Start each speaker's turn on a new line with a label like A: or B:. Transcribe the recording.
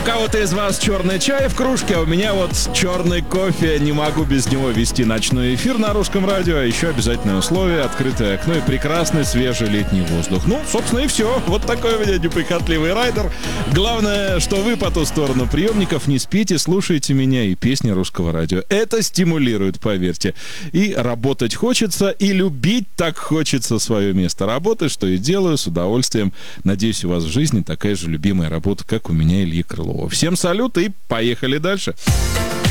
A: кого-то из вас черный чай в кружке, а у меня вот черный кофе. Не могу без него вести ночной эфир на русском радио. А еще обязательное условие — открытое окно и прекрасный свежий летний воздух. Ну, собственно, и все. Вот такой у меня неприхотливый райдер. Главное, что вы по ту сторону приемников не спите, слушаете меня и песни русского радио. Это стимулирует, поверьте. И работать хочется, и любить так хочется свое место работы, что и делаю с удовольствием. Надеюсь, у вас в жизни такая же любимая работа, как у меня, Ильи Крылова. Всем салют и поехали дальше.